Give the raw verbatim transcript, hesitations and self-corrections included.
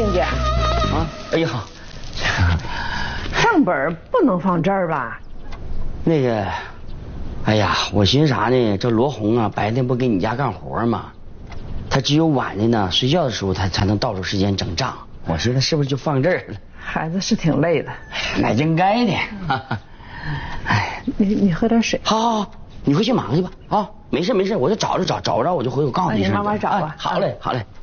亲家。 啊，哎呀， 账本不能放这儿吧？ 那个，哎呀，我寻思啥呢？这罗红啊，白天不给你家干活吗？他只有晚上呢，睡觉的时候他才能倒出时间整账。我寻思是不是就放这儿了？ 孩子是挺累的， 那应该的。哎， 你你喝点水。 好，好，好，你回去忙去吧。啊，没事没事，我就找着找找着我就回我告诉你一声。 你慢慢找吧。 好嘞，好嘞。